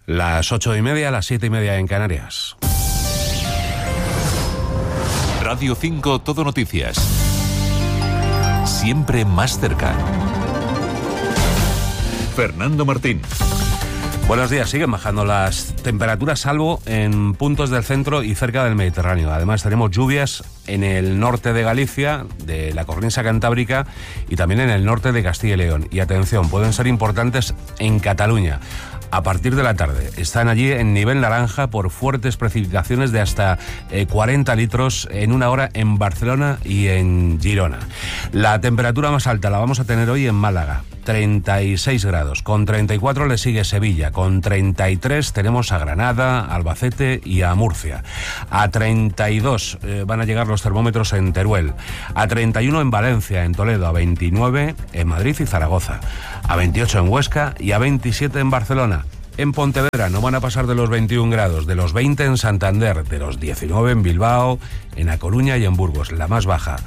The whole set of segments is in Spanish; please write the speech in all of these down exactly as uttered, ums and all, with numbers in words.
Las ocho y media, las siete y media en Canarias. Radio cinco Todo Noticias. Siempre más cerca. Fernando Martín. Buenos días. Siguen bajando las temperaturas, salvo en puntos del centro y cerca del Mediterráneo. Además, tenemos lluvias en el norte de Galicia, de la cornisa cantábrica y también en el norte de Castilla y León. Y atención, pueden ser importantes en Cataluña. A partir de la tarde están allí en nivel naranja por fuertes precipitaciones de hasta eh, cuarenta litros en una hora en Barcelona y en Girona. La temperatura más alta la vamos a tener hoy en Málaga, treinta y seis grados. Con treinta y cuatro le sigue Sevilla. Con treinta y tres tenemos a Granada, Albacete y a Murcia. A treinta y dos eh, van a llegar los termómetros en Teruel. A treinta y uno en Valencia, en Toledo. A veintinueve en Madrid y Zaragoza. A veintiocho en Huesca y a veintisiete en Barcelona. En Pontevedra no van a pasar de los veintiún grados, de los veinte en Santander, de los diecinueve en Bilbao, en A Coruña y en Burgos, la más baja.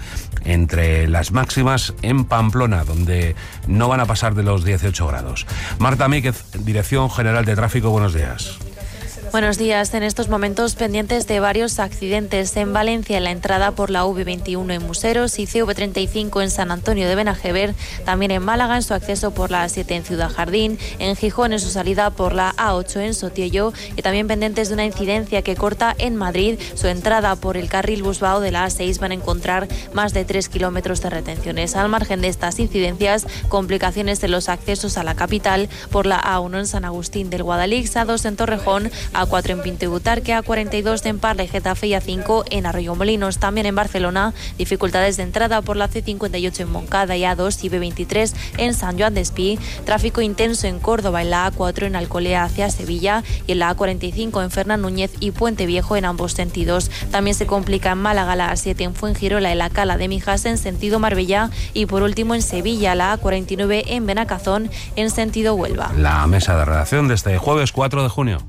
Entre las máximas en Pamplona, donde no van a pasar de los dieciocho grados. Marta Míquez, Dirección General de Tráfico, buenos días. Buenos días. En estos momentos pendientes de varios accidentes en Valencia, en la entrada por la V veintiuno en Museros y C V treinta y cinco en San Antonio de Benajever, también en Málaga en su acceso por la A siete en Ciudad Jardín, en Gijón en su salida por la A ocho en Sotiello y también pendientes de una incidencia que corta en Madrid su entrada por el carril Busbao de la A seis. Van a encontrar más de tres kilómetros de retenciones. Al margen de estas incidencias, complicaciones en los accesos a la capital por la A uno en San Agustín del Guadalix, A dos en Torrejón, A cuatro en Pinto y Butarque, A cuarenta y dos en Parla y Getafe y A cinco en Arroyomolinos. También en Barcelona, dificultades de entrada por la C cincuenta y ocho en Moncada y A dos y B veintitrés en San Joan de Espí. Tráfico intenso en Córdoba, en la A cuatro en Alcolea hacia Sevilla y en la A cuarenta y cinco en Fernán Núñez y Puente Viejo en ambos sentidos. También se complica en Málaga la A siete en Fuengirola y la Cala de Mijas en sentido Marbella y por último en Sevilla la A cuarenta y nueve en Benacazón en sentido Huelva. La mesa de redacción de este jueves cuatro de junio.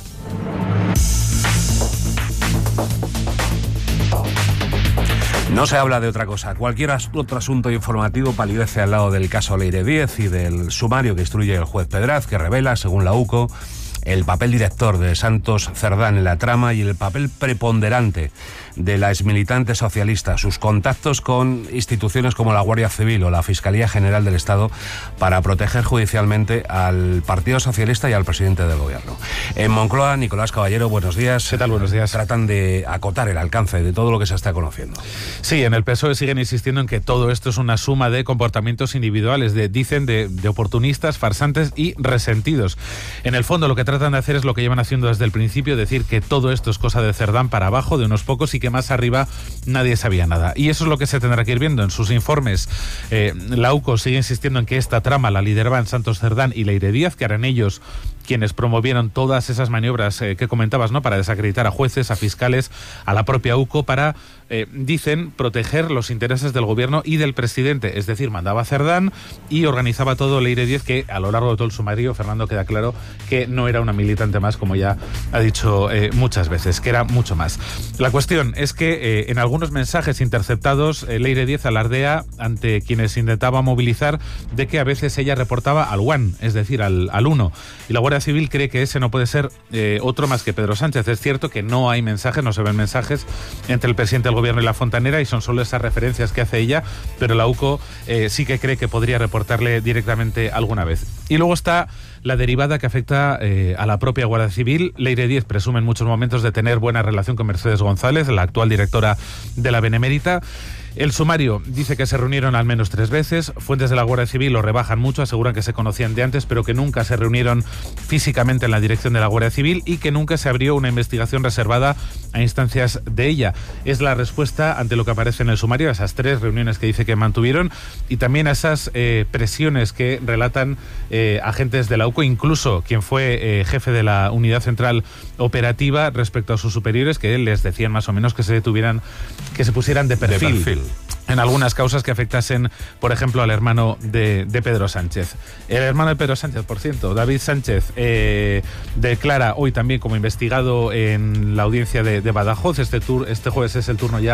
No se habla de otra cosa. Cualquier otro asunto informativo palidece al lado del caso Leire Díez y del sumario que instruye el juez Pedraz, que revela, según la UCO, el papel director de Santos Cerdán en la trama y el papel preponderante de la exmilitante socialista, sus contactos con instituciones como la Guardia Civil o la Fiscalía General del Estado para proteger judicialmente al Partido Socialista y al presidente del Gobierno. En Moncloa, Nicolás Caballero, buenos días. ¿Qué tal? Buenos días. Tratan de acotar el alcance de todo lo que se está conociendo. Sí, en el P S O E siguen insistiendo en que todo esto es una suma de comportamientos individuales, de, dicen, de, de oportunistas, farsantes y resentidos. En el fondo, lo que tratan de hacer es lo que llevan haciendo desde el principio, decir que todo esto es cosa de Cerdán para abajo, de unos pocos, y que más arriba nadie sabía nada. Y eso es lo que se tendrá que ir viendo en sus informes. Eh, la UCO sigue insistiendo en que esta trama la lideraban Santos Cerdán y Leire Díez, que eran ellos quienes promovieron todas esas maniobras eh, que comentabas, ¿no?, para desacreditar a jueces, a fiscales, a la propia UCO, para, eh, dicen, proteger los intereses del gobierno y del presidente. Es decir, mandaba a Cerdán y organizaba todo Leire Díez, que a lo largo de todo el sumario, Fernando, queda claro que no era una militante más, como ya ha dicho eh, muchas veces, que era mucho más. La cuestión es que eh, en algunos mensajes interceptados, eh, Leire Díez alardea ante quienes intentaba movilizar de que a veces ella reportaba al One, es decir, al, al uno. Y la Guardia Civil cree que ese no puede ser eh, otro más que Pedro Sánchez. Es cierto que no hay mensajes, no se ven mensajes entre el presidente del gobierno y la fontanera, y son solo esas referencias que hace ella, pero la UCO eh, sí que cree que podría reportarle directamente alguna vez. Y luego está la derivada que afecta eh, a la propia Guardia Civil. Leire Díez presume en muchos momentos de tener buena relación con Mercedes González, la actual directora de la Benemérita. El sumario dice que se reunieron al menos tres veces. Fuentes de la Guardia Civil lo rebajan mucho, aseguran que se conocían de antes, pero que nunca se reunieron físicamente en la dirección de la Guardia Civil y que nunca se abrió una investigación reservada a instancias de ella. Es la respuesta ante lo que aparece en el sumario, a esas tres reuniones que dice que mantuvieron y también a esas eh, presiones que relatan eh, agentes de la UCO, incluso quien fue eh, jefe de la unidad central operativa respecto a sus superiores, que les decían más o menos que se detuvieran, que se pusieran de perfil. De perfil. En algunas causas que afectasen, por ejemplo, al hermano de, de Pedro Sánchez. El hermano de Pedro Sánchez, por cierto, David Sánchez, eh, declara hoy también como investigado en la audiencia de, de Badajoz. Este, tur, este jueves es el turno ya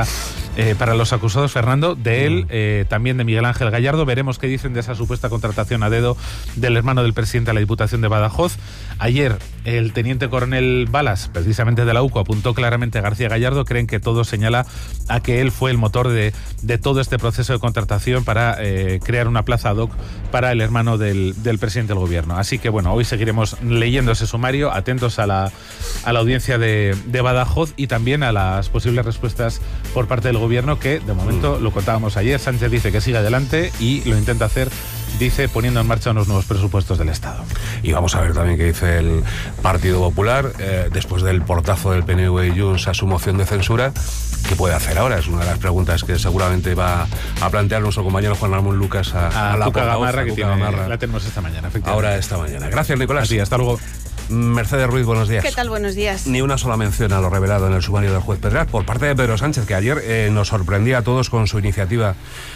eh, para los acusados, Fernando, de él, eh, también de Miguel Ángel Gallardo. Veremos qué dicen de esa supuesta contratación a dedo del hermano del presidente de la Diputación de Badajoz. Ayer el teniente coronel Balas, precisamente de la U C O, apuntó claramente a García Gallardo. Creen que todo señala a que él fue el motor de, de todo este proceso de contratación para eh, crear una plaza ad hoc para el hermano del, del presidente del gobierno. Así que bueno, hoy seguiremos leyendo ese sumario, atentos a la, a la audiencia de, de Badajoz y también a las posibles respuestas por parte del gobierno, que de momento, lo contábamos ayer, Sánchez dice que sigue adelante y lo intenta hacer, dice, poniendo en marcha unos nuevos presupuestos del Estado. Y vamos a ver también qué dice el Partido Popular, eh, después del portazo del P N V y Junts a su moción de censura. ¿Qué puede hacer ahora? Es una de las preguntas que seguramente va a plantear nuestro compañero Juan Ramón Lucas a, a, a la Cuca Gamarra, que tiene, Gamarra. La tenemos esta mañana, Ahora esta mañana. Gracias, Nicolás. Sí, hasta luego. Mercedes Ruiz, buenos días. ¿Qué tal? Buenos días. Ni una sola mención a lo revelado en el sumario del juez Pedraz por parte de Pedro Sánchez, que ayer eh, nos sorprendía a todos con su iniciativa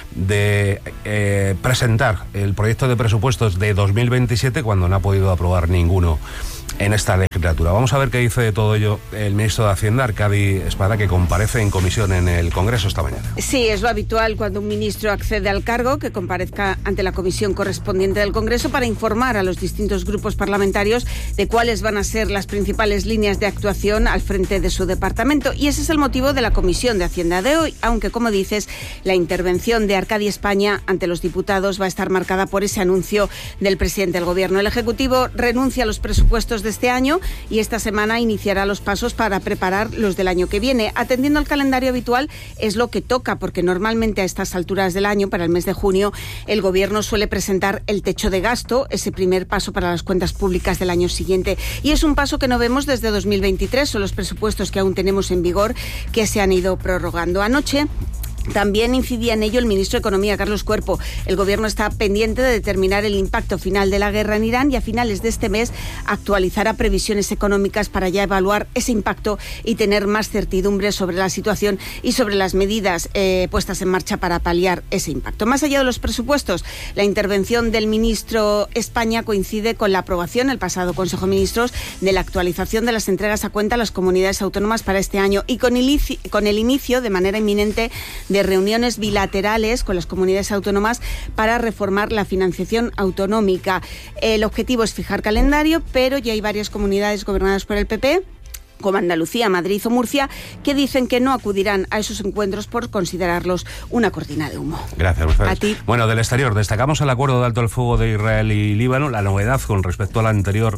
de eh, presentar el proyecto de presupuestos de dos mil veintisiete cuando no ha podido aprobar ninguno en esta legislatura. Vamos a ver qué dice de todo ello el ministro de Hacienda, Arcadi Espada, que comparece en comisión en el Congreso esta mañana. Sí, es lo habitual cuando un ministro accede al cargo, que comparezca ante la comisión correspondiente del Congreso para informar a los distintos grupos parlamentarios de cuáles van a ser las principales líneas de actuación al frente de su departamento. Y ese es el motivo de la comisión de Hacienda de hoy, aunque, como dices, la intervención de Arcadi España ante los diputados va a estar marcada por ese anuncio del presidente del Gobierno. El Ejecutivo renuncia a los presupuestos de este año y esta semana iniciará los pasos para preparar los del año que viene. Atendiendo al calendario habitual es lo que toca, porque normalmente a estas alturas del año, para el mes de junio, el Gobierno suele presentar el techo de gasto, ese primer paso para las cuentas públicas del año siguiente. Y es un paso que no vemos desde dos mil veintitrés, son los presupuestos que aún tenemos en vigor que se han ido prorrogando. Anoche también incidía en ello el ministro de Economía, Carlos Cuerpo. El Gobierno está pendiente de determinar el impacto final de la guerra en Irán y a finales de este mes actualizará previsiones económicas para ya evaluar ese impacto y tener más certidumbre sobre la situación y sobre las medidas eh, puestas en marcha para paliar ese impacto. Más allá de los presupuestos, la intervención del ministro España coincide con la aprobación el pasado Consejo de Ministros de la actualización de las entregas a cuenta a las comunidades autónomas para este año y con el, con el inicio de manera inminente de reuniones bilaterales con las comunidades autónomas para reformar la financiación autonómica. El objetivo es fijar calendario, pero ya hay varias comunidades gobernadas por el P P, como Andalucía, Madrid o Murcia, que dicen que no acudirán a esos encuentros por considerarlos una cortina de humo. Gracias, Mercedes. A ti. Bueno, del exterior, destacamos el acuerdo de alto el fuego de Israel y Líbano. La novedad con respecto al anterior,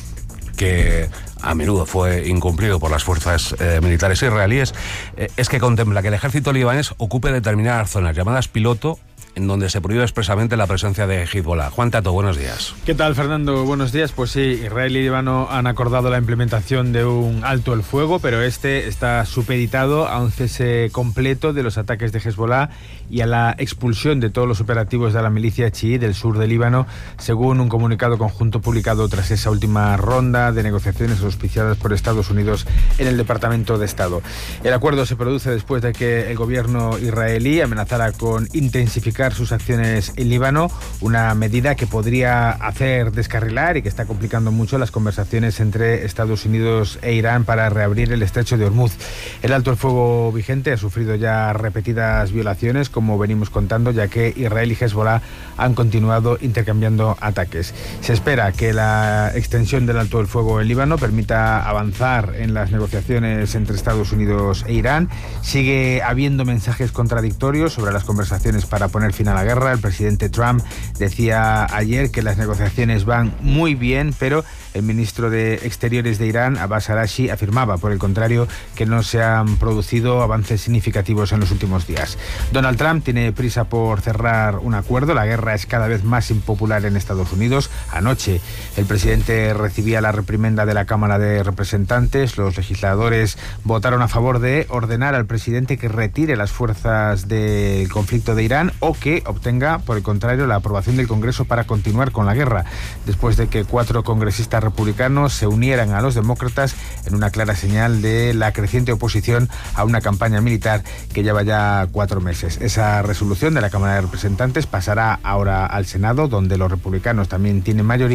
que a menudo fue incumplido por las fuerzas eh, militares israelíes, eh, es que contempla que el ejército libanés ocupe determinadas zonas llamadas piloto, en donde se prohíbe expresamente la presencia de Hezbollah. Juan Tato, buenos días. ¿Qué tal, Fernando? Buenos días. Pues sí, Israel y Líbano han acordado la implementación de un alto el fuego, pero este está supeditado a un cese completo de los ataques de Hezbollah y a la expulsión de todos los operativos de la milicia chií del sur de Líbano, según un comunicado conjunto publicado tras esa última ronda de negociaciones auspiciadas por Estados Unidos en el Departamento de Estado. El acuerdo se produce después de que el gobierno israelí amenazara con intensificar sus acciones en Líbano, una medida que podría hacer descarrilar y que está complicando mucho las conversaciones entre Estados Unidos e Irán para reabrir el estrecho de Hormuz. El alto el fuego vigente ha sufrido ya repetidas violaciones, como venimos contando, ya que Israel y Hezbollah han continuado intercambiando ataques. Se espera que la extensión del alto el fuego en Líbano permita avanzar en las negociaciones entre Estados Unidos e Irán. Sigue habiendo mensajes contradictorios sobre las conversaciones para poner fin a la guerra. El presidente Trump decía ayer que las negociaciones van muy bien, pero el ministro de Exteriores de Irán, Abbas Araghchi, afirmaba, por el contrario, que no se han producido avances significativos en los últimos días. Donald Trump tiene prisa por cerrar un acuerdo. La guerra es cada vez más impopular en Estados Unidos. Anoche el presidente recibía la reprimenda de la Cámara de Representantes. Los legisladores votaron a favor de ordenar al presidente que retire las fuerzas del conflicto de Irán o que obtenga, por el contrario, la aprobación del Congreso para continuar con la guerra, después de que cuatro congresistas republicanos se unieran a los demócratas en una clara señal de la creciente oposición a una campaña militar que lleva ya cuatro meses. Esa resolución de la Cámara de Representantes pasará ahora al Senado, donde los republicanos también tienen mayoría, y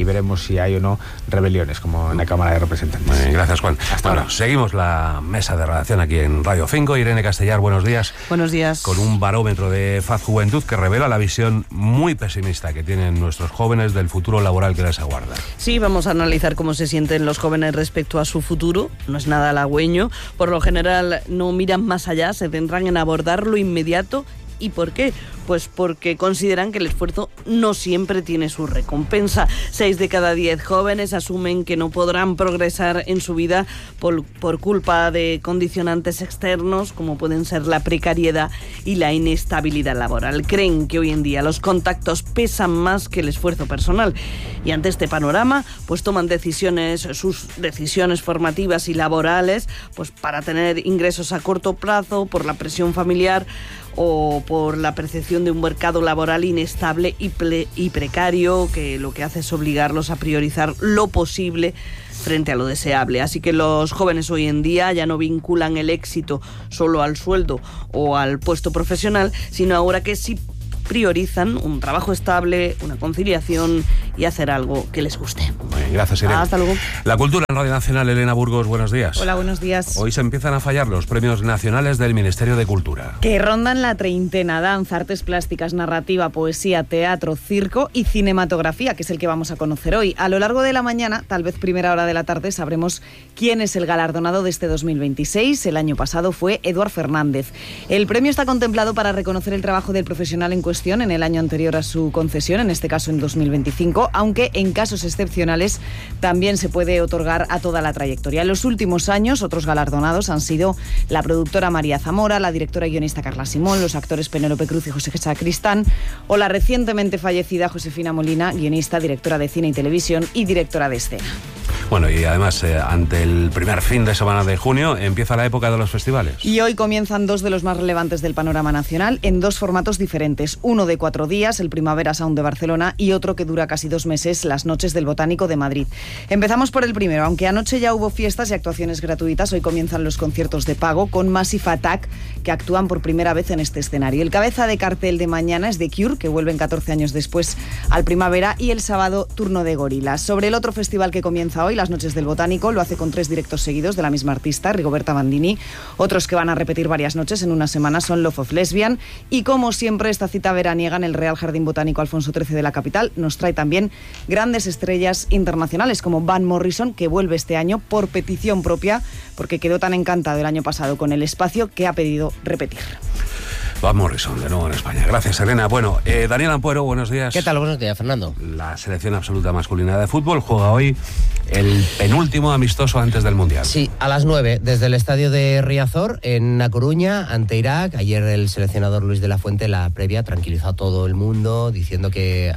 y veremos si hay o no rebeliones, como en la Cámara de Representantes. Muy bien, gracias, Juan. Hasta bueno, ahora. Seguimos la mesa de redacción aquí en Radio cinco. Irene Castellar, buenos días. Buenos días. Con un barómetro de F A Z Juventud que revela la visión muy pesimista que tienen nuestros jóvenes del futuro laboral que les aguarda. Sí, vamos a analizar cómo se sienten los jóvenes respecto a su futuro. No es nada halagüeño. Por lo general no miran más allá, se centran en abordar lo inmediato. ¿Y por qué? Pues porque consideran que el esfuerzo no siempre tiene su recompensa. Seis de cada diez jóvenes asumen que no podrán progresar en su vida por, por culpa de condicionantes externos, como pueden ser la precariedad y la inestabilidad laboral. Creen que hoy en día los contactos pesan más que el esfuerzo personal. Y ante este panorama, pues toman decisiones, sus decisiones formativas y laborales, pues para tener ingresos a corto plazo, por la presión familiar o por la percepción de un mercado laboral inestable y, ple- y precario, que lo que hace es obligarlos a priorizar lo posible frente a lo deseable. Así que los jóvenes hoy en día ya no vinculan el éxito solo al sueldo o al puesto profesional, sino ahora que sí priorizan un trabajo estable, una conciliación y hacer algo que les guste. Muy bien, gracias, Irene. Hasta luego. La cultura en Radio Nacional, Elena Burgos, buenos días. Hola, buenos días. Hoy se empiezan a fallar los premios nacionales del Ministerio de Cultura. Que rondan la treintena: danza, artes plásticas, narrativa, poesía, teatro, circo y cinematografía, que es el que vamos a conocer hoy. A lo largo de la mañana, tal vez primera hora de la tarde, sabremos quién es el galardonado de este dos mil veintiséis. El año pasado fue Eduard Fernández. El premio está contemplado para reconocer el trabajo del profesional en cuestión en el año anterior a su concesión, en este caso en dos mil veinticinco, aunque en casos excepcionales también se puede otorgar a toda la trayectoria. En los últimos años, otros galardonados han sido la productora María Zamora, la directora y guionista Carla Simón, los actores Penélope Cruz y José Sacristán, o la recientemente fallecida Josefina Molina, guionista, directora de cine y televisión y directora de escena. Bueno, y además, eh, ante el primer fin de semana de junio, empieza la época de los festivales. Y hoy comienzan dos de los más relevantes del panorama nacional en dos formatos diferentes. Uno de cuatro días, el Primavera Sound de Barcelona, y otro que dura casi dos meses, las Noches del Botánico de Madrid. Empezamos por el primero. Aunque anoche ya hubo fiestas y actuaciones gratuitas, hoy comienzan los conciertos de pago con Massive Attack, que actúan por primera vez en este escenario. El cabeza de cartel de mañana es The Cure, que vuelven catorce años después al Primavera, y el sábado Turno de Gorilas. Sobre el otro festival que comienza hoy, las Noches del Botánico, lo hace con tres directos seguidos de la misma artista, Rigoberta Bandini. Otros que van a repetir varias noches en una semana son Love of Lesbian, y como siempre esta cita veraniega en el Real Jardín Botánico Alfonso trece de la capital nos trae también grandes estrellas internacionales como Van Morrison, que vuelve este año por petición propia porque quedó tan encantado el año pasado con el espacio que ha pedido repetir. Van Morrison, de nuevo en España. Gracias, Elena. Bueno, eh, Daniel Ampuero, buenos días. ¿Qué tal? Buenos días, Fernando. La selección absoluta masculina de fútbol juega hoy el penúltimo amistoso antes del Mundial. Sí, a las nueve, desde el estadio de Riazor, en A Coruña, ante Irak. Ayer el seleccionador Luis de la Fuente, la previa, tranquilizó a todo el mundo, diciendo que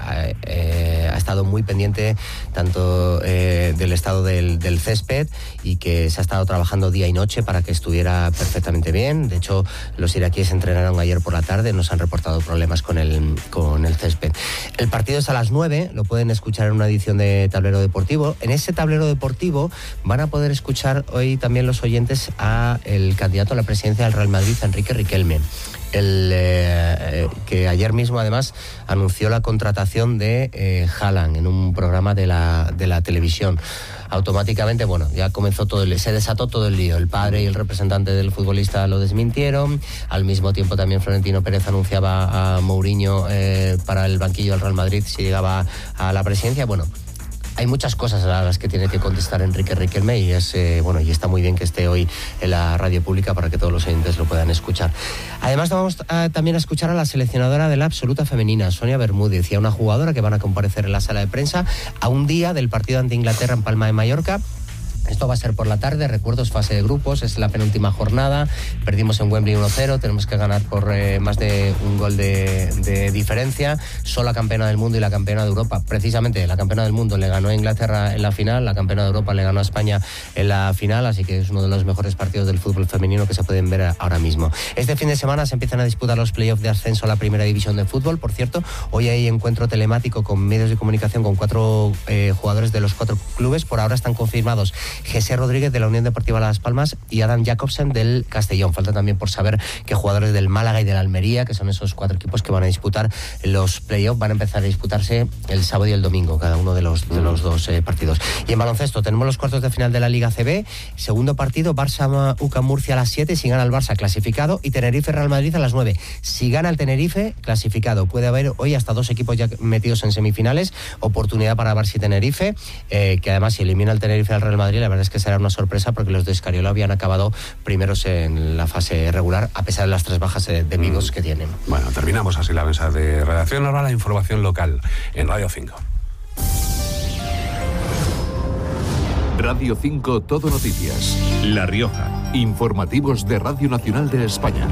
eh, ha estado muy pendiente tanto eh, del estado del, del césped y que se ha estado trabajando día y noche para que estuviera perfectamente bien. De hecho, los iraquíes entrenaron ayer por la tarde, nos han reportado problemas con el, con el césped. El partido es a las nueve, lo pueden escuchar en una edición de Tablero Deportivo. En ese Tablero Deportivo van a poder escuchar hoy también los oyentes a el candidato a la presidencia del Real Madrid, Enrique Riquelme. El, eh, que ayer mismo además anunció la contratación de eh, Haaland en un programa de la, de la televisión. Automáticamente, bueno, ya comenzó todo el, se desató todo el lío. El padre y el representante del futbolista lo desmintieron. Al mismo tiempo también Florentino Pérez anunciaba a Mourinho eh, para el banquillo del Real Madrid si llegaba a la presidencia. Bueno, hay muchas cosas a las que tiene que contestar Enrique Riquelme y es eh, bueno, y está muy bien que esté hoy en la radio pública para que todos los oyentes lo puedan escuchar. Además vamos a, también a escuchar a la seleccionadora de la absoluta femenina, Sonia Bermúdez, y a una jugadora que van a comparecer en la sala de prensa a un día del partido ante Inglaterra en Palma de Mallorca. Esto va a ser por la tarde, recuerdos, fase de grupos, es la penúltima jornada, perdimos en Wembley uno cero, tenemos que ganar por eh, más de un gol de, de diferencia, son la campeona del mundo y la campeona de Europa. Precisamente la campeona del mundo le ganó a Inglaterra en la final, la campeona de Europa le ganó a España en la final, así que es uno de los mejores partidos del fútbol femenino que se pueden ver ahora mismo. Este fin de semana se empiezan a disputar los playoffs de ascenso a la primera división de fútbol, por cierto, hoy hay encuentro telemático con medios de comunicación con cuatro eh, jugadores de los cuatro clubes, por ahora están confirmados José Rodríguez de la Unión Deportiva Las Palmas y Adam Jacobsen del Castellón. Falta también por saber qué jugadores del Málaga y del Almería, que son esos cuatro equipos que van a disputar los playoffs, van a empezar a disputarse el sábado y el domingo, cada uno de los, de los dos eh, partidos. Y en baloncesto tenemos los cuartos de final de la Liga C B, segundo partido, Barça-U C A M Murcia a las siete, si gana el Barça clasificado, y Tenerife-Real Madrid a las nueve. Si gana el Tenerife, clasificado. Puede haber hoy hasta dos equipos ya metidos en semifinales, oportunidad para Barça y Tenerife, eh, que además si elimina el Tenerife al Real Madrid, la verdad es que será una sorpresa porque los de Escariolo habían acabado primeros en la fase regular, a pesar de las tres bajas de, de Vigos mm. que tienen. Bueno, terminamos así la mesa de redacción. Ahora la información local en Radio cinco. Radio cinco Todo Noticias. La Rioja. Informativos de Radio Nacional de España.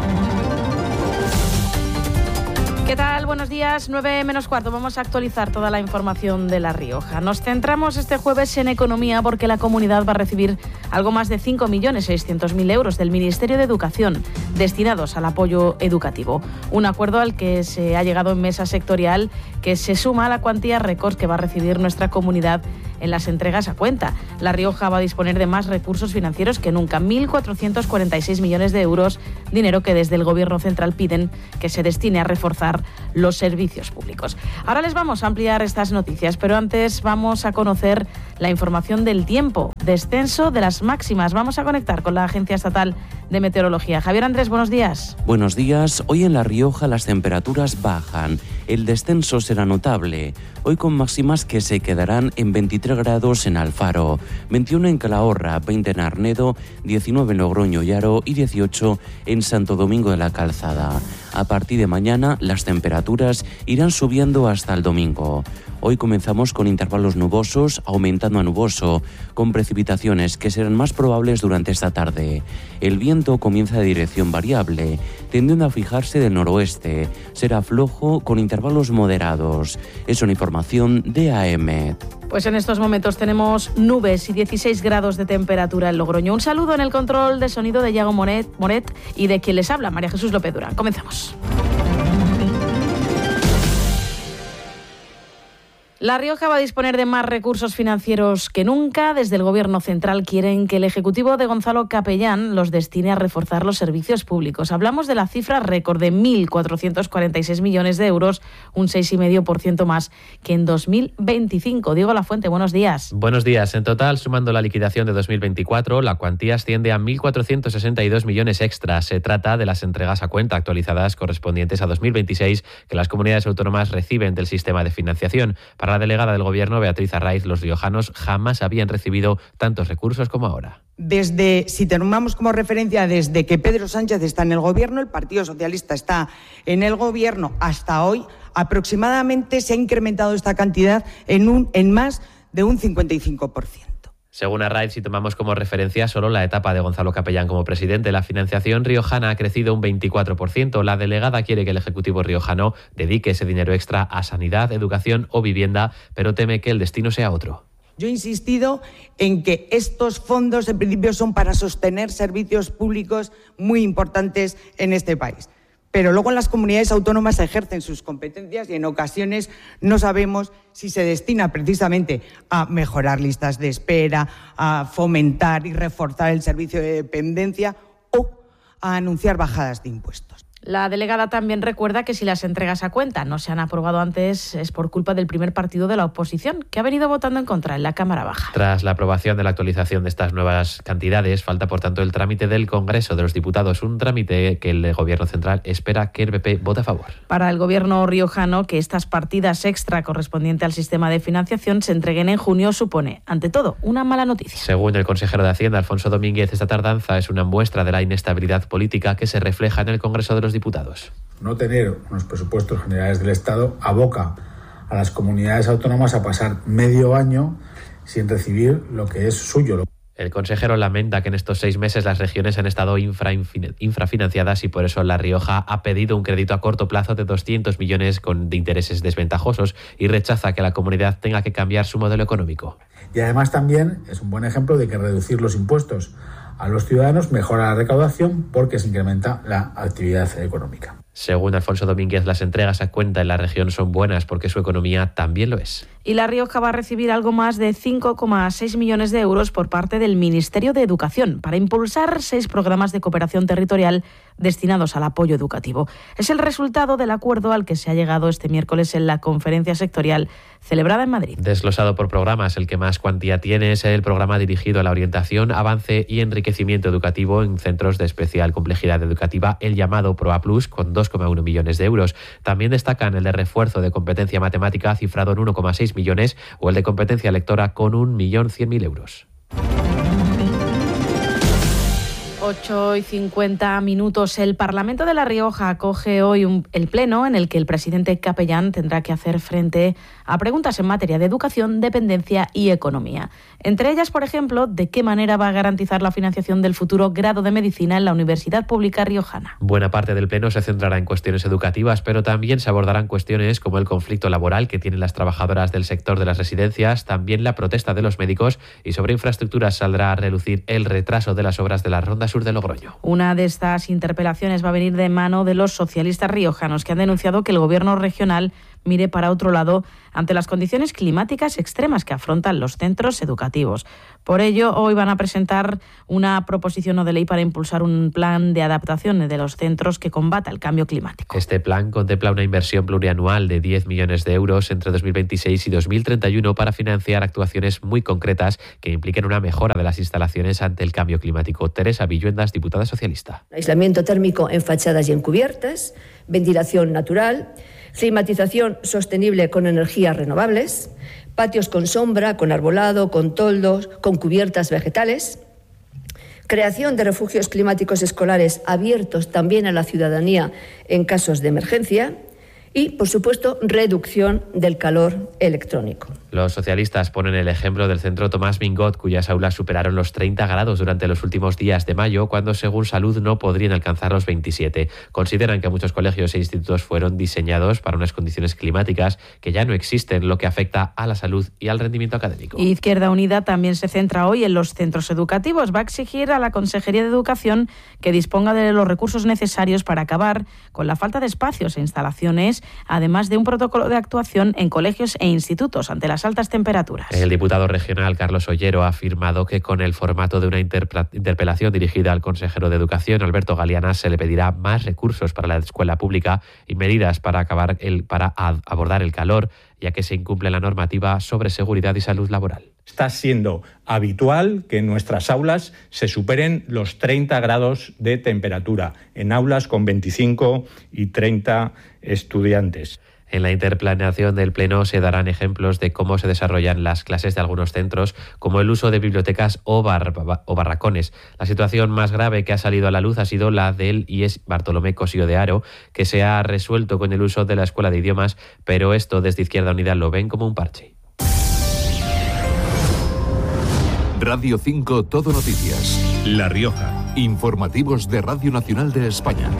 ¿Qué tal? Buenos días, nueve menos cuarto. Vamos a actualizar toda la información de La Rioja. Nos centramos este jueves en economía porque la comunidad va a recibir algo más de cinco millones seiscientos mil euros del Ministerio de Educación destinados al apoyo educativo. Un acuerdo al que se ha llegado en mesa sectorial que se suma a la cuantía récord que va a recibir nuestra comunidad en las entregas a cuenta. La Rioja va a disponer de más recursos financieros que nunca, mil cuatrocientos cuarenta y seis millones de euros, dinero que desde el Gobierno central piden que se destine a reforzar los servicios públicos. Ahora les vamos a ampliar estas noticias, pero antes vamos a conocer la información del tiempo, descenso de las máximas. Vamos a conectar con la Agencia Estatal de Meteorología. Javier Andrés, buenos días. Buenos días. Hoy en La Rioja las temperaturas bajan. El descenso será notable. Hoy con máximas que se quedarán en veintitrés grados en Alfaro, veintiuno en Calahorra, veinte en Arnedo, diecinueve en Logroño y Haro y dieciocho en Santo Domingo de la Calzada. A partir de mañana las temperaturas irán subiendo hasta el domingo. Hoy comenzamos con intervalos nubosos, aumentando a nuboso, con precipitaciones que serán más probables durante esta tarde. El viento comienza de dirección variable, tendiendo a fijarse del noroeste. Será flojo con intervalos moderados. Es una información de A M. Pues en estos momentos tenemos nubes y dieciséis grados de temperatura en Logroño. Un saludo en el control de sonido de Iago Moret, Moret y de quien les habla, María Jesús López Durán. Comenzamos. La Rioja va a disponer de más recursos financieros que nunca. Desde el Gobierno central quieren que el Ejecutivo de Gonzalo Capellán los destine a reforzar los servicios públicos. Hablamos de la cifra récord de mil cuatrocientos cuarenta y seis millones de euros, un seis coma cinco por ciento más que en dos mil veinticinco. Diego Lafuente, buenos días. Buenos días. En total, sumando la liquidación de dos mil veinticuatro, la cuantía asciende a mil cuatrocientos sesenta y dos millones extras. Se trata de las entregas a cuenta actualizadas correspondientes a dos mil veintiséis que las comunidades autónomas reciben del sistema de financiación. Para la delegada del Gobierno, Beatriz Arraiz, los riojanos jamás habían recibido tantos recursos como ahora. Desde, si tomamos como referencia, desde que Pedro Sánchez está en el Gobierno, el Partido Socialista está en el Gobierno, hasta hoy, aproximadamente se ha incrementado esta cantidad en, un, en más de un cincuenta y cinco por ciento. Según Arraiz, si tomamos como referencia solo la etapa de Gonzalo Capellán como presidente, la financiación riojana ha crecido un veinticuatro por ciento. La delegada quiere que el Ejecutivo riojano dedique ese dinero extra a sanidad, educación o vivienda, pero teme que el destino sea otro. Yo he insistido en que estos fondos, en principio, son para sostener servicios públicos muy importantes en este país. Pero luego en las comunidades autónomas ejercen sus competencias y en ocasiones no sabemos si se destina precisamente a mejorar listas de espera, a fomentar y reforzar el servicio de dependencia o a anunciar bajadas de impuestos. La delegada también recuerda que si las entregas a cuenta no se han aprobado antes es por culpa del primer partido de la oposición, que ha venido votando en contra en la Cámara Baja. Tras la aprobación de la actualización de estas nuevas cantidades, falta por tanto el trámite del Congreso de los Diputados, un trámite que el Gobierno central espera que el P P vote a favor. Para el Gobierno riojano, que estas partidas extra correspondientes al sistema de financiación se entreguen en junio supone, ante todo, una mala noticia. Según el consejero de Hacienda, Alfonso Domínguez, esta tardanza es una muestra de la inestabilidad política que se refleja en el Congreso de los Diputados. No tener unos presupuestos generales del Estado aboca a las comunidades autónomas a pasar medio año sin recibir lo que es suyo. El consejero lamenta que en estos seis meses las regiones han estado infra, infrafinanciadas y por eso La Rioja ha pedido un crédito a corto plazo de doscientos millones con, de intereses desventajosos y rechaza que la comunidad tenga que cambiar su modelo económico. Y además también es un buen ejemplo de que reducir los impuestos a los ciudadanos mejora la recaudación porque se incrementa la actividad económica. Según Alfonso Domínguez, las entregas a cuenta en la región son buenas porque su economía también lo es. Y La Rioja va a recibir algo más de cinco coma seis millones de euros por parte del Ministerio de Educación para impulsar seis programas de cooperación territorial destinados al apoyo educativo. Es el resultado del acuerdo al que se ha llegado este miércoles en la conferencia sectorial celebrada en Madrid. Desglosado por programas, el que más cuantía tiene es el programa dirigido a la orientación, avance y enriquecimiento educativo en centros de especial complejidad educativa, el llamado PROA Plus, con dos coma uno millones de euros. También destacan el de refuerzo de competencia matemática, cifrado en uno coma seis millones, o el de competencia lectora, con un millón cien mil euros. ocho y cincuenta minutos. El Parlamento de La Rioja acoge hoy un, el pleno en el que el presidente Capellán tendrá que hacer frente a preguntas en materia de educación, dependencia y economía. Entre ellas, por ejemplo, de qué manera va a garantizar la financiación del futuro grado de medicina en la Universidad Pública Riojana. Buena parte del pleno se centrará en cuestiones educativas, pero también se abordarán cuestiones como el conflicto laboral que tienen las trabajadoras del sector de las residencias, también la protesta de los médicos, y sobre infraestructuras saldrá a relucir el retraso de las obras de la Ronda Sur de Logroño. Una de estas interpelaciones va a venir de mano de los socialistas riojanos, que han denunciado que el gobierno regional mire para otro lado ante las condiciones climáticas extremas que afrontan los centros educativos. Por ello, hoy van a presentar una proposición no de ley para impulsar un plan de adaptación de los centros que combata el cambio climático. Este plan contempla una inversión plurianual de diez millones de euros entre dos mil veintiséis y dos mil treinta y uno para financiar actuaciones muy concretas que impliquen una mejora de las instalaciones ante el cambio climático. Teresa Villuendas, diputada socialista. Aislamiento térmico en fachadas y en cubiertas, ventilación natural, climatización sostenible con energías renovables, patios con sombra, con arbolado, con toldos, con cubiertas vegetales, creación de refugios climáticos escolares abiertos también a la ciudadanía en casos de emergencia y, por supuesto, reducción del calor electrónico. Los socialistas ponen el ejemplo del centro Tomás Mingot, cuyas aulas superaron los treinta grados durante los últimos días de mayo, cuando según Salud no podrían alcanzar los veintisiete. Consideran que muchos colegios e institutos fueron diseñados para unas condiciones climáticas que ya no existen, lo que afecta a la salud y al rendimiento académico. Izquierda Unida también se centra hoy en los centros educativos. Va a exigir a la Consejería de Educación que disponga de los recursos necesarios para acabar con la falta de espacios e instalaciones, además de un protocolo de actuación en colegios e institutos ante las altas temperaturas. El diputado regional Carlos Ollero ha afirmado que con el formato de una interpelación dirigida al consejero de Educación, Alberto Galeana, se le pedirá más recursos para la escuela pública y medidas para acabar el, para abordar el calor, ya que se incumple la normativa sobre seguridad y salud laboral. Está siendo habitual que en nuestras aulas se superen los treinta grados de temperatura, en aulas con veinticinco y treinta estudiantes. En la interpelación del Pleno se darán ejemplos de cómo se desarrollan las clases de algunos centros, como el uso de bibliotecas o, bar, o barracones. La situación más grave que ha salido a la luz ha sido la del I E S Bartolomé Cosío de Haro, que se ha resuelto con el uso de la Escuela de Idiomas, pero esto desde Izquierda Unida lo ven como un parche. Radio cinco Todo Noticias. La Rioja. Informativos de Radio Nacional de España.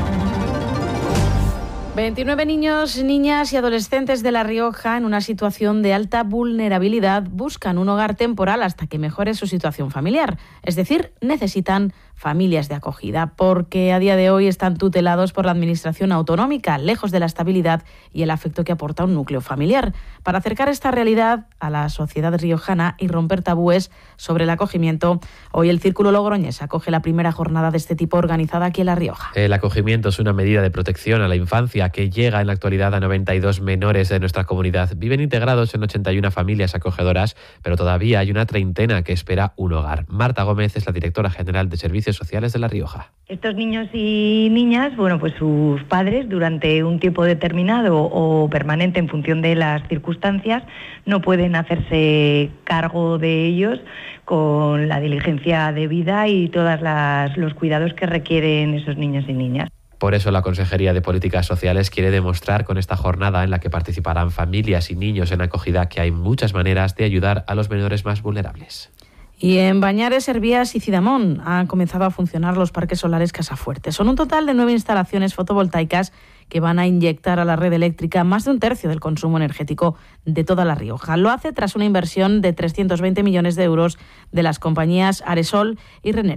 veintinueve niños, niñas y adolescentes de La Rioja en una situación de alta vulnerabilidad buscan un hogar temporal hasta que mejore su situación familiar. Es decir, necesitan familias de acogida, porque a día de hoy están tutelados por la Administración autonómica, lejos de la estabilidad y el afecto que aporta un núcleo familiar. Para acercar esta realidad a la sociedad riojana y romper tabúes sobre el acogimiento, hoy el Círculo Logroñés acoge la primera jornada de este tipo organizada aquí en La Rioja. El acogimiento es una medida de protección a la infancia que llega en la actualidad a noventa y dos menores de nuestra comunidad. Viven integrados en ochenta y una familias acogedoras, pero todavía hay una treintena que espera un hogar. Marta Gómez es la directora general de Servicios Sociales de La Rioja. Estos niños y niñas, bueno, pues sus padres durante un tiempo determinado o permanente en función de las circunstancias no pueden hacerse cargo de ellos con la diligencia debida y todos los cuidados que requieren esos niños y niñas. Por eso la Consejería de Políticas Sociales quiere demostrar con esta jornada en la que participarán familias y niños en acogida que hay muchas maneras de ayudar a los menores más vulnerables. Y en Bañares, Hervías y Cidamón han comenzado a funcionar los parques solares Casafuerte. Son un total de nueve instalaciones fotovoltaicas que van a inyectar a la red eléctrica más de un tercio del consumo energético de toda La Rioja. Lo hace tras una inversión de trescientos veinte millones de euros de las compañías Aresol y Renertia.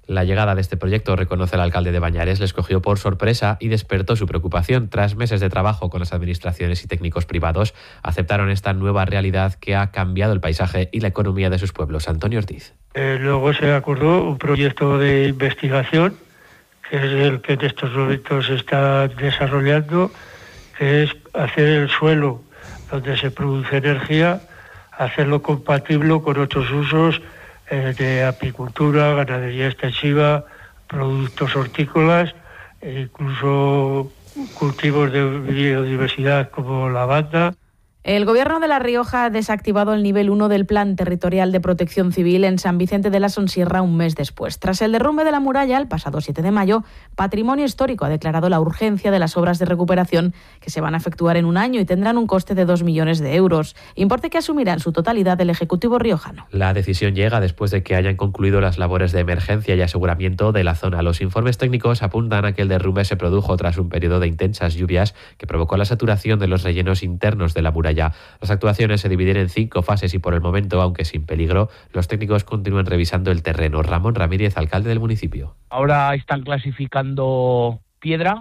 La llegada de este proyecto, reconoce el alcalde de Bañares, les cogió por sorpresa y despertó su preocupación. Tras meses de trabajo con las administraciones y técnicos privados, aceptaron esta nueva realidad que ha cambiado el paisaje y la economía de sus pueblos. Antonio Ortiz. Eh, luego se acordó un proyecto de investigación, que es el que en estos momentos se está desarrollando, que es hacer el suelo donde se produce energía, hacerlo compatible con otros usos eh, de apicultura, ganadería extensiva, productos hortícolas e incluso cultivos de biodiversidad como lavanda. El Gobierno de La Rioja ha desactivado el nivel uno del Plan Territorial de Protección Civil en San Vicente de la Sonsierra un mes después. Tras el derrumbe de la muralla, el pasado siete de mayo, Patrimonio Histórico ha declarado la urgencia de las obras de recuperación que se van a efectuar en un año y tendrán un coste de dos millones de euros, importe que asumirá en su totalidad el Ejecutivo riojano. La decisión llega después de que hayan concluido las labores de emergencia y aseguramiento de la zona. Los informes técnicos apuntan a que el derrumbe se produjo tras un periodo de intensas lluvias que provocó la saturación de los rellenos internos de la muralla. Las actuaciones se dividen en cinco fases y por el momento, aunque sin peligro, los técnicos continúan revisando el terreno. Ramón Ramírez, alcalde del municipio. Ahora están clasificando piedra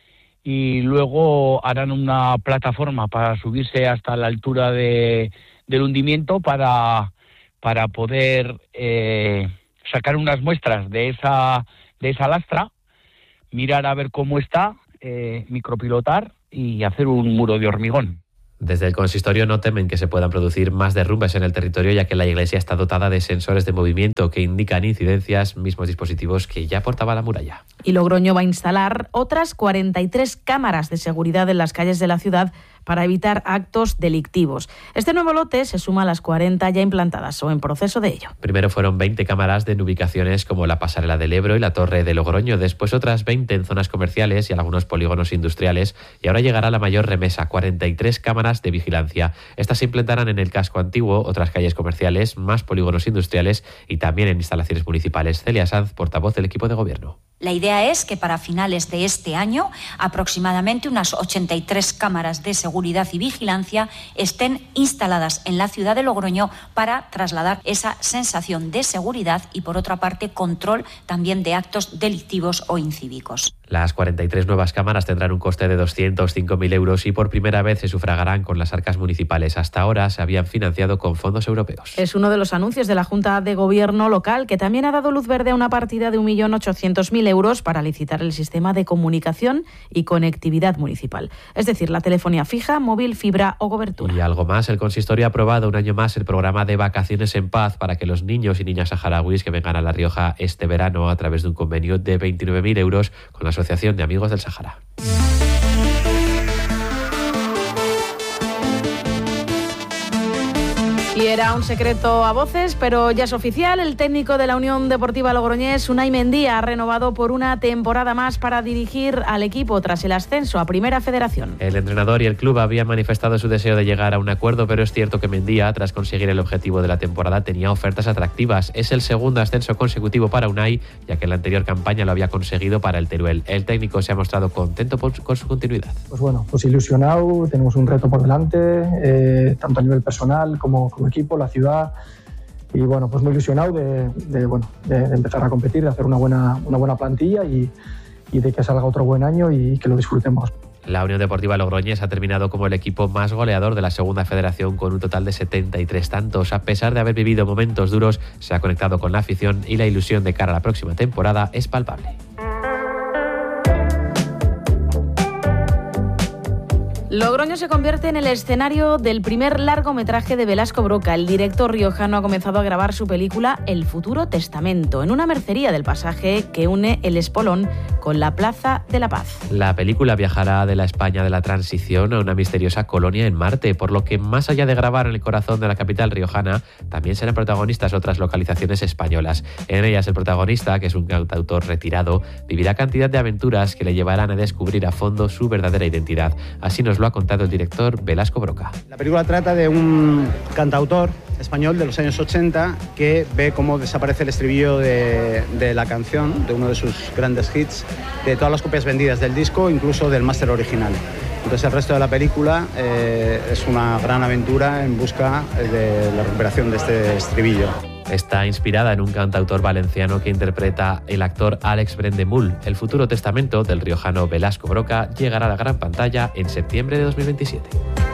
y luego harán una plataforma para subirse hasta la altura de, del hundimiento para, para poder eh, sacar unas muestras de esa, de esa lastra, mirar a ver cómo está, eh, micropilotar y hacer un muro de hormigón. Desde el consistorio no temen que se puedan producir más derrumbes en el territorio, ya que la iglesia está dotada de sensores de movimiento que indican incidencias, mismos dispositivos que ya portaba la muralla. Y Logroño va a instalar otras cuarenta y tres cámaras de seguridad en las calles de la ciudad para evitar actos delictivos. Este nuevo lote se suma a las cuarenta ya implantadas o en proceso de ello. Primero fueron veinte cámaras en ubicaciones como la Pasarela del Ebro y la Torre de Logroño, después otras veinte en zonas comerciales y algunos polígonos industriales, y ahora llegará la mayor remesa, cuarenta y tres cámaras de vigilancia. Estas se implantarán en el casco antiguo, otras calles comerciales, más polígonos industriales y también en instalaciones municipales. Celia Sanz, portavoz del equipo de gobierno. La idea es que para finales de este año aproximadamente unas ochenta y tres cámaras de seguridad y vigilancia estén instaladas en la ciudad de Logroño para trasladar esa sensación de seguridad y, por otra parte, control también de actos delictivos o incívicos. Las cuarenta y tres nuevas cámaras tendrán un coste de doscientos cinco mil euros y por primera vez se sufragarán con las arcas municipales. Hasta ahora se habían financiado con fondos europeos. Es uno de los anuncios de la Junta de Gobierno local, que también ha dado luz verde a una partida de un millón ochocientos mil euros para licitar el sistema de comunicación y conectividad municipal. Es decir, la telefonía fija, móvil, fibra o cobertura. Y algo más, el consistorio ha aprobado un año más el programa de Vacaciones en Paz para que los niños y niñas saharauis que vengan a La Rioja este verano a través de un convenio de veintinueve mil euros con la Asociación de Amigos del Sahara. Y era un secreto a voces, pero ya es oficial. El técnico de la Unión Deportiva Logroñés, Unai Mendía, ha renovado por una temporada más para dirigir al equipo tras el ascenso a Primera Federación. El entrenador y el club habían manifestado su deseo de llegar a un acuerdo, pero es cierto que Mendía, tras conseguir el objetivo de la temporada, tenía ofertas atractivas. Es el segundo ascenso consecutivo para Unai, ya que en la anterior campaña lo había conseguido para el Teruel. El técnico se ha mostrado contento por, con su continuidad. Pues bueno, pues ilusionado, tenemos un reto por delante, eh, tanto a nivel personal como, como equipo, la ciudad, y bueno, pues muy ilusionado de, de, bueno, de, de empezar a competir, de hacer una buena, una buena plantilla y, y de que salga otro buen año y que lo disfrutemos. La Unión Deportiva Logroñés ha terminado como el equipo más goleador de la Segunda Federación con un total de setenta y tres tantos. A pesar de haber vivido momentos duros, se ha conectado con la afición y la ilusión de cara a la próxima temporada es palpable. Logroño se convierte en el escenario del primer largometraje de Velasco Broca. El director riojano ha comenzado a grabar su película El futuro testamento en una mercería del pasaje que une el Espolón con la Plaza de la Paz. La película viajará de la España de la transición a una misteriosa colonia en Marte, por lo que más allá de grabar en el corazón de la capital riojana, también serán protagonistas otras localizaciones españolas. En ellas el protagonista, que es un cantautor retirado, vivirá cantidad de aventuras que le llevarán a descubrir a fondo su verdadera identidad. Así nos lo ha contado el director Velasco Broca. La película trata de un cantautor español de los años ochenta que ve cómo desaparece el estribillo de, de la canción, de uno de sus grandes hits, de todas las copias vendidas del disco, incluso del máster original. Entonces el resto de la película eh, es una gran aventura en busca de la recuperación de este estribillo. Está inspirada en un cantautor valenciano que interpreta el actor Alex Brendemul. El futuro testamento del riojano Velasco Broca llegará a la gran pantalla en septiembre de dos mil veintisiete.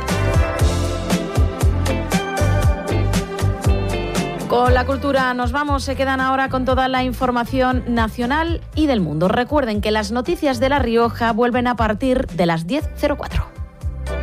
Con la cultura nos vamos, se quedan ahora con toda la información nacional y del mundo. Recuerden que las noticias de La Rioja vuelven a partir de las diez cero cuatro.